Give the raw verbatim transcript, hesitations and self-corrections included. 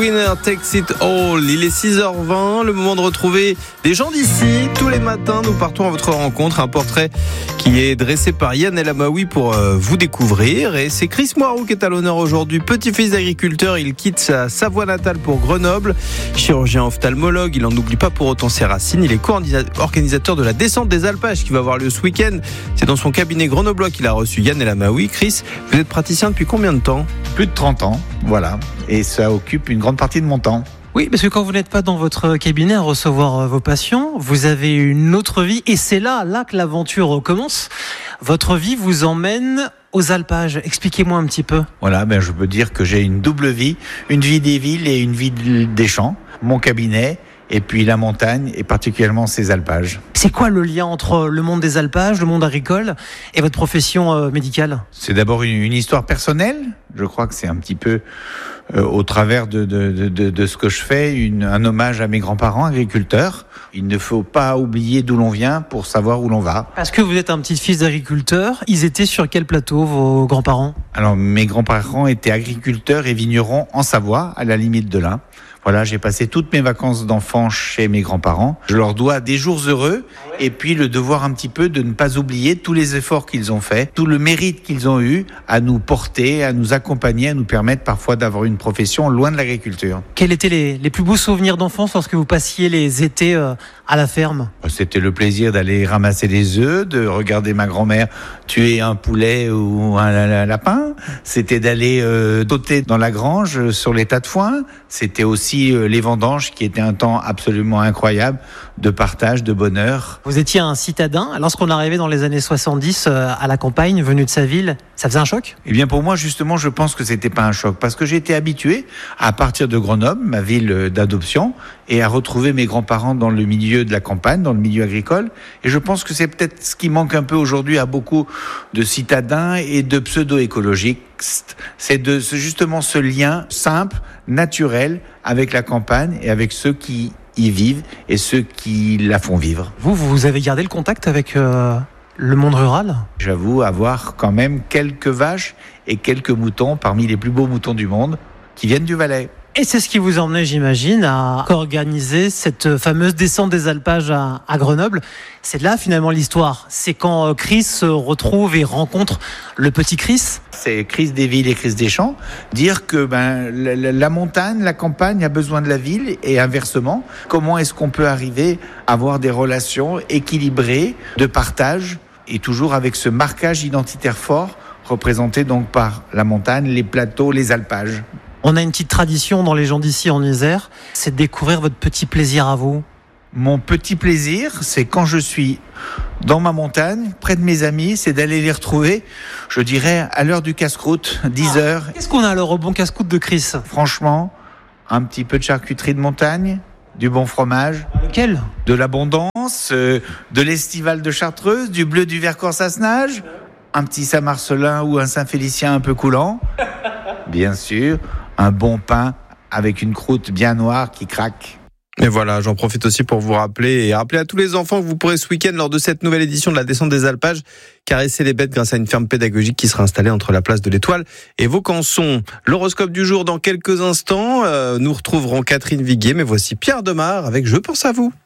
Winner Takes It All. Il est six heures vingt, le moment de retrouver des gens d'ici. Tous les matins, nous partons à votre rencontre. Un portrait qui est dressé par Yann El Amaoui pour euh, vous découvrir. Et c'est Chris Moirou qui est à l'honneur aujourd'hui. Petit-fils d'agriculteur, il quitte sa Savoie natale pour Grenoble. Chirurgien ophtalmologue, il n'en oublie pas pour autant ses racines. Il est co-organisateur de la descente des alpages qui va avoir lieu ce week-end. C'est dans son cabinet grenoblois qu'il a reçu Yann El Amaoui. Chris, vous êtes praticien depuis combien de temps ? Plus de trente ans, voilà. Et ça occupe une grande partie de mon temps. Oui, parce que quand vous n'êtes pas dans votre cabinet à recevoir vos patients, vous avez une autre vie et c'est là, là que l'aventure commence. Votre vie vous emmène aux alpages. Expliquez-moi un petit peu. Voilà, ben je peux dire que j'ai une double vie, une vie des villes et une vie des champs. Mon cabinet et puis la montagne et particulièrement ces alpages. C'est quoi le lien entre le monde des alpages, le monde agricole et votre profession euh, médicale ? C'est d'abord une, une histoire personnelle. Je crois que c'est un petit peu euh, au travers de, de, de, de ce que je fais, une, un hommage à mes grands-parents agriculteurs. Il ne faut pas oublier d'où l'on vient pour savoir où l'on va. Parce que vous êtes un petit-fils d'agriculteur, ils étaient sur quel plateau, vos grands-parents ? Alors, mes grands-parents étaient agriculteurs et vignerons en Savoie, à la limite de l'Ain. Voilà, j'ai passé toutes mes vacances d'enfant chez mes grands-parents. Je leur dois des jours heureux et puis le devoir un petit peu de ne pas oublier tous les efforts qu'ils ont faits, tout le mérite qu'ils ont eu à nous porter, à nous accompagner, à nous permettre parfois d'avoir une profession loin de l'agriculture. Quels étaient les, les plus beaux souvenirs d'enfance lorsque vous passiez les étés euh, à la ferme ? C'était le plaisir d'aller ramasser les œufs, de regarder ma grand-mère tuer un poulet ou un lapin. C'était d'aller euh, sauter dans la grange sur les tas de foin. C'était aussi les vendanges qui étaient un temps absolument incroyable de partage, de bonheur. Vous étiez un citadin. Lorsqu'on arrivait dans les années soixante-dix à la campagne, venu de sa ville, ça faisait un choc ? Eh bien pour moi justement, je pense que c'était pas un choc parce que j'étais habitué à partir de Grenoble, ma ville d'adoption, et à retrouver mes grands-parents dans le milieu de la campagne, dans le milieu agricole. Et je pense que c'est peut-être ce qui manque un peu aujourd'hui à beaucoup de citadins et de pseudo-écologiques. C'est de c'est justement ce lien simple, naturel avec la campagne et avec ceux qui y vivent et ceux qui la font vivre. Vous, vous avez gardé le contact avec euh, le monde rural ? J'avoue avoir quand même quelques vaches et quelques moutons parmi les plus beaux moutons du monde qui viennent du Valais. Et c'est ce qui vous emmenait, j'imagine, à organiser cette fameuse descente des alpages à, à Grenoble. C'est là, finalement, l'histoire. C'est quand Chris se retrouve et rencontre le petit Chris. C'est Chris des villes et Chris des champs. Dire que ben, la, la montagne, la campagne a besoin de la ville et inversement. Comment est-ce qu'on peut arriver à avoir des relations équilibrées de partage et toujours avec ce marquage identitaire fort représenté donc par la montagne, les plateaux, les alpages. On a une petite tradition dans les gens d'ici en Isère, c'est de découvrir votre petit plaisir à vous. Mon petit plaisir, c'est quand je suis dans ma montagne, près de mes amis, c'est d'aller les retrouver, je dirais, à l'heure du casse-croûte, dix heures. Ah, qu'est-ce qu'on a alors au bon casse-croûte de Chris ? Franchement, un petit peu de charcuterie de montagne, du bon fromage. Lequel ? De l'abondance, euh, de l'estival de Chartreuse, du bleu du Vercors-Sassenage, un petit Saint-Marcelin ou un Saint-Félicien un peu coulant, bien sûr. Un bon pain avec une croûte bien noire qui craque. Et voilà, j'en profite aussi pour vous rappeler et rappeler à tous les enfants que vous pourrez ce week-end, lors de cette nouvelle édition de la descente des alpages, caresser les bêtes grâce à une ferme pédagogique qui sera installée entre la place de l'Étoile et Vaucanson. L'horoscope du jour dans quelques instants. Euh, nous retrouverons Catherine Viguier, mais voici Pierre Demar avec Je pense à vous.